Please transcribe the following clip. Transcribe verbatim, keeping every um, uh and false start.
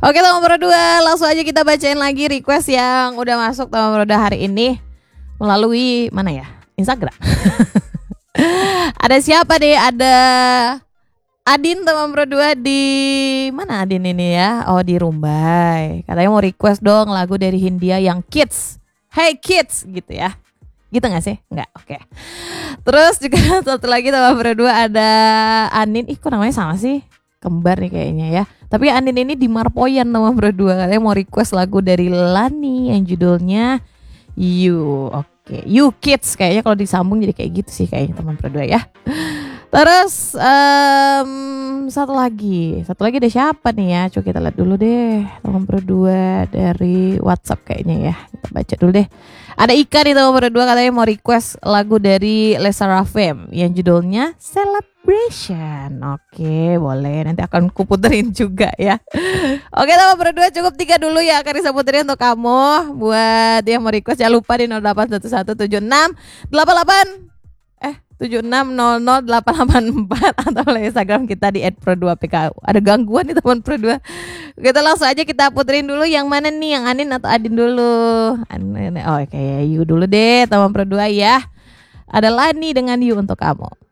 Oke teman Pro dua, langsung aja kita bacain lagi request yang udah masuk teman Pro dua hari ini melalui mana ya? Instagram. Ada siapa deh? Ada Adin teman Pro dua di mana Adin ini ya? Oh di Rumbai. Katanya mau request dong lagu dari Hindia yang Kids. Hey Kids gitu ya. Gitu gak sih? Enggak, oke. Terus juga satu lagi teman Pro dua ada Anin. Ih kok namanya sama sih? Kembar nih kayaknya ya. Tapi Anin ini di Marpoyan teman Pro dua. Katanya mau request lagu dari Lani yang judulnya You. Oke, You Kids. Kayaknya kalau disambung jadi kayak gitu sih kayaknya teman Pro dua ya. Terus um, satu lagi, satu lagi ada siapa nih ya? Coba kita lihat dulu deh, teman Pro dua dari WhatsApp kayaknya ya. Kita baca dulu deh. Ada Ika nih teman Pro dua katanya mau request lagu dari Lesa Rafem yang judulnya Celebration. Oke, boleh. Nanti akan kuputerin juga ya. Oke teman Pro dua, cukup tiga dulu ya akan bisa puterin untuk kamu. Buat yang mau request jangan lupa di nol delapan satu satu tujuh enam delapan delapan eh tujuh enam nol nol delapan delapan empat atau oleh Instagram kita di et pro dua p k u. Ada gangguan nih teman Pro dua. Kita langsung aja kita puterin dulu yang mana nih, yang Anin atau Adin dulu? Anin. Oh kayak You dulu deh teman Pro dua ya. Ada Lani dengan You untuk kamu.